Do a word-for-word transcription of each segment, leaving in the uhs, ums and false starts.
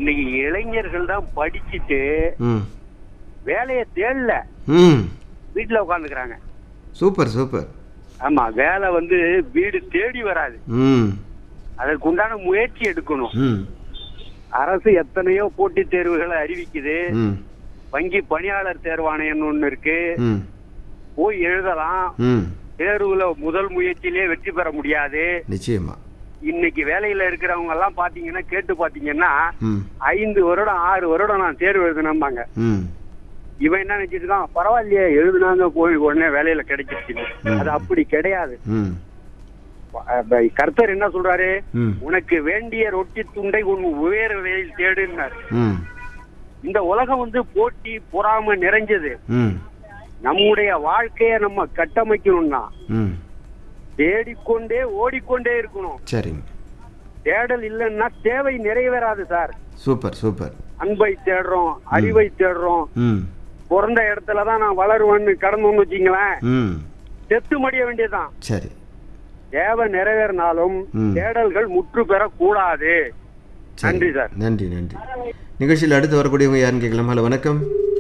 இன்னைக்கு இளைஞர்கள் தான் படிச்சுட்டு ம் வேலையை தேடல, ம் வீட்டுல உட்காந்துக்கிறாங்க. Super super. ஆமா, வேலை வந்து வீடு தேடி வராது. ம் அதற்கு உண்டான முயற்சி எடுக்கணும். ம் அரசு எத்தனையோ போட்டித் தேர்வுகளை அறிவிக்குது. ம் வங்கி பணியாளர் தேர்வாணையம் ஒண்ணு இருக்கு, ம் போய் எழுதலாம். ம் தேர்வுல முதல் முயற்சியிலே வெற்றி பெற முடியாது. நிச்சயமா. இன்னைக்கு வேலையில இருக்கிறவங்க எல்லாம் பாத்தீங்கன்னா கேட்டு பாத்தீங்கன்னா ம் ஐந்து வருடம் ஆறு வருடம் நான் தேர்வு எழுதினம்பாங்க. ம் இவன் என்ன நினைச்சிட்டு இருக்கான், பரவாயில்லையே எழுதுனாங்க போய் உடனே வேலையில கிடைச்சிருச்சு. அது அப்படி கிடையாது. ம் கர்த்தர் என்ன சொல்றாரு, ம் உனக்கு வேண்டிய ரொட்டி துண்டை உன் உயர் வேலையில் தேடுனார். ம் இந்த உலகம் வந்து போட்டி பொறாம நிறைஞ்சது. ம் நம்முடைய வாழ்க்கைய நம்ம கட்டமைக்கணும்னா ம் தேடிக்கொண்டே ஓடிக்கொண்டே இருக்கணும். சரிங்க. தேடல் இல்லைன்னா தேவை நிறைவேறாது சார். Super super. அன்பை தேடுறோம், அறிவை தேடுறோம். ம் பிறந்த இடத்துலதான் நான் வளருவேன்னு கடந்தோம்னு வச்சுங்களேன், ம் செத்து மடிய வேண்டியதுதான். சரி. தேவை நிறைவேறினாலும் தேடல்கள் முற்று பெறக்கூடாது. நன்றி சார். நன்றி நன்றி. நிகழ்ச்சியில் அடுத்து வரக்கூடியவங்க யாருன்னு கேட்கலாம். ஹலோ வணக்கம்.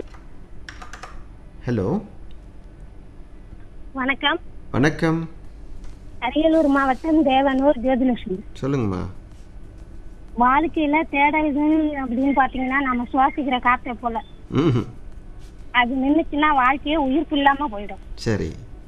ஹலோ வணக்கம். வணக்கம். அரியலூர் மாவட்டம் தேவனூர் ஜோதிலட்சுமி. சொல்லுங்கம்மா. வாழ்க்கையில தேடல்கள் அப்படின்னு பாத்தீங்கன்னா நம்ம சுவாசிக்கிற காற்றை போல, ம் அது நின்றுச்சுன்னா வாழ்க்கையே உயிர்ப்பு இல்லாம போயிடும். சரி.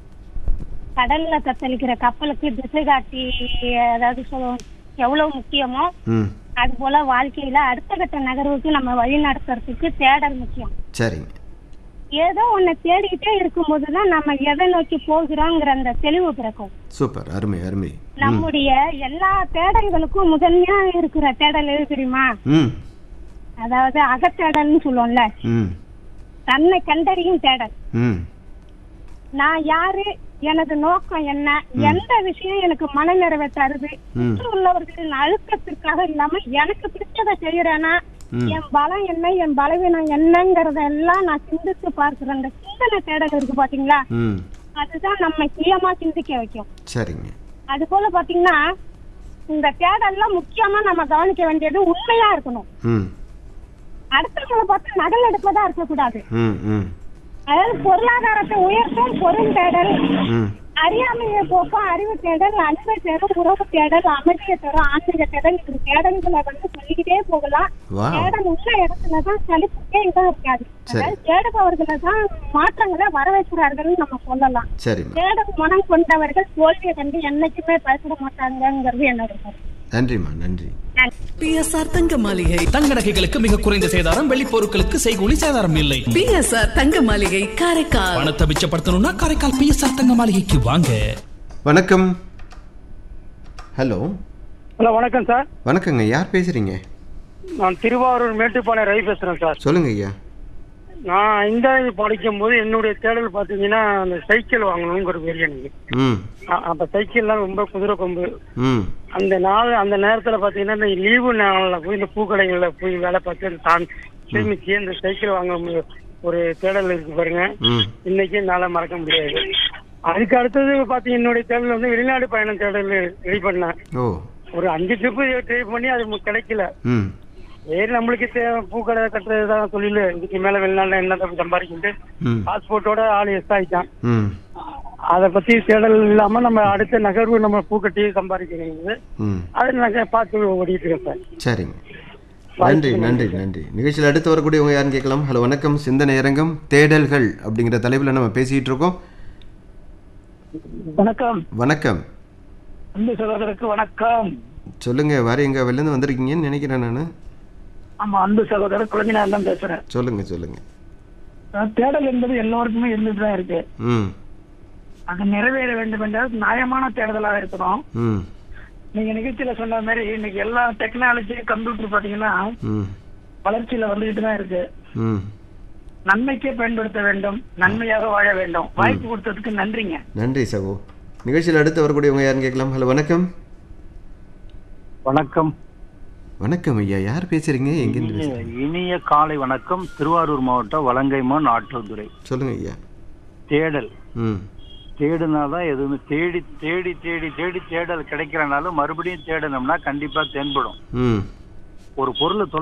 கடல்ல தத்தளிக்கிற கப்பலுக்கு திசை காட்டி அதாவது சொல்லுவோம் எவ்வளவு முக்கியமோ ம் அது போல வாழ்க்கையில அடுத்த கட்ட நகர்வுக்கு நம்ம வழி நடத்துறதுக்கு தேடல் முக்கியம். சரிங்க. ஏதோ ஒண்ணு தேடிக்கிட்டே இருக்கும் போதுதான் நம்ம எதை நோக்கி போகிறோங்கிற அந்த தெளிவு பிறக்கும். சூப்பர். அருமை அருமை. நம்முடைய எல்லா தேடல்களுக்கும் முதன்மையா இருக்கிற தேடல் எது தெரியுமா? ம் அதாவது அகத்தேடல்னு சொல்லுவோம்ல, ம் தன்னை கண்டறியும் தேடல். ம் நான் யாரு, எனது நோக்கம் என்ன, எந்த விஷயம் எனக்கு மன நிறைவை தருது, சுற்று உள்ளவர்களின் அழுத்தத்திற்காக இல்லாம எனக்கு பிடிச்சதை செய்யறேன்னா என் பலம் என்ன, என் பலவீனம் என்னங்கறத எல்லாம் நான் சிந்தித்து பார்க்கிற அந்த சிந்தனை தேடல் இருக்கு பாத்தீங்களா, அதுதான் நம்ம சுயமா சிந்திக்க வைக்கும். சரிங்க. அது போல பாத்தீங்கன்னா இந்த தேடல்லாம் முக்கியமா நம்ம கவனிக்க வேண்டியது உண்மையா இருக்கணும். அடுத்தவங்களை பார்த்து நகல் எடுப்பதா இருக்கக்கூடாது. அதாவது பொருளாதாரத்தை உயர்த்தும் பொருள் தேடல், அறியாமையை போக்கும் அறிவு தேடல், அன்பை தேடும் உறவு தேடல், அமைதியை தரும் ஆன்மீக தேடல். இப்படி தேடல்களை வந்து சொல்லிக்கிட்டே போகலாம். தேடல் உள்ள இடத்துலதான் சலிப்புக்கே இடம் இருக்காது. அதாவது தேடுபவர்களை தான் மாற்றங்களை வரவேற்கிறார்கள் நம்ம சொல்லலாம். தேடல் மனம் கொண்டவர்கள் தோல்வியை கண்டு என்னைக்குமே பயப்பட மாட்டாங்கிறது என்னோட கருத்து. நன்றிமா. நன்றி. பிஎஸ்ஆர் தங்க மாளிகை. தங்க நகைகளுக்கு மிக குறைந்த சேதாரம், வெள்ளி பொருட்களுக்கு செய்கூலி சேதாரம் இல்லை. பிஎஸ்ஆர் தங்க மாளிகை காரைக்கால். பணத்தை மிச்சப்படுத்தணும்னா காரைக்கால் பிஎஸ்ஆர் தங்க மாளிகைக்கு வாங்க. வணக்கம். ஹலோ ஹலோ வணக்கம் சார். வணக்கங்க. யார் பேசுறீங்க? நான் திருவாரூர் மேட்டுப்பாளையம் ரவி பேசுறேன் சார். சொல்லுங்க ஐயா. நான் ஐந்தாவது படிக்கும் போது என்னுடைய தேடல் பாத்தீங்கன்னா அந்த சைக்கிள் வாங்கணுங்கிற பெரிய எனக்கு. அப்ப சைக்கிள்லாம் ரொம்ப குதிரை கொம்பு. அந்த நாள் அந்த நேரத்துல பாத்தீங்கன்னா இந்த லீவு நாள்ல போய் இந்த பூக்கடைகள்ல போய் வேலை பார்த்து தான் சேமிச்சு அந்த சைக்கிள் வாங்க ஒரு தேடல் இருக்கு பாருங்க. இன்னைக்கு என்னால மறக்க முடியாது. அதுக்கு அடுத்தது பாத்தீங்க என்னுடைய தேடல் வந்து வெளிநாடு பயணம் தேடல் ரெடி பண்ணேன். ஒரு அஞ்சு ட்ரிப்பு ட்ரை பண்ணி அது கிடைக்கல. வேறு நம்மளுக்கு பூக்கடை கட்டுறதுதான் தொழில். இதுக்கு மேல வெளிநாடுல என்ன சம்பாதிக்கிட்டு பாஸ்போர்ட்டோட ஆள் எஸ் ஆயிட்டான். அதை பத்தி தேடல் இல்லாம நம்ம அடுத்த நகர்வு நம்ம பூக்கட்டி சம்பாதிக்கிறது அதை நாங்க பார்த்து ஓடிட்டு இருக்கேன் சார். சரிங்க. நன்றி நன்றி நன்றி. நிகழ்ச்சியில் அடுத்து வரக்கூடியவங்க யாருன்னு கேட்கலாம். ஹலோ வணக்கம். சிந்தனை அரங்கம் தேடல்கள் அப்படிங்கிற தலைப்புல நம்ம பேசிட்டு இருக்கோம். வணக்கம். வணக்கம். அன்பு சகோதரருக்கு வணக்கம். சொல்லுங்க. வேற எங்க வெளில இருந்து வந்திருக்கீங்கன்னு நினைக்கிறேன் நானு. ஆமா, அன்பு சகோதரர் குழந்தைனார் தான் பேசுறேன். சொல்லுங்க சொல்லுங்க. தேடல் என்பது எல்லோருக்குமே இருந்துட்டு தான் இருக்கு. அது நிறைவேற வேண்டும் என்றால் நியாயமான தேடுதலாக இருக்கணும். நீங்க நிகழ்ச்சியில சொன்ன மாதிரி இன்னைக்கு எல்லா டெக்னாலஜி கம்ப்யூட்டர் பாத்தீங்கன்னா வளர்ச்சியில வந்துகிட்டு தான் இருக்கு. நன்மைக்கே பயன்படுத்த வேண்டும், நன்மையாக வாழ வேண்டும். வாய்ப்பு கொடுத்ததுக்கு நன்றிங்க. நன்றி சகோ. நிகழ்ச்சியில் அடுத்து வரக்கூடியவங்க யாருன்னு கேட்கலாம். ஹலோ வணக்கம். வணக்கம். வணக்கம் ஐயா. யார் பேசுறீங்க? எங்கிருந்து? இனிய காலை வணக்கம். திருவாரூர் மாவட்டம் வலங்கைமான் ஆற்றோதுறை. சொல்லுங்க ஐயா. தேடல். தேடுனாதான் எதுவுமே தேடி தேடி தேடி தேடி தேடல் கிடைக்கிறனாலும் மறுபடியும் தேடணும்னா கண்டிப்பா தென்படும். ஒரு பொருளை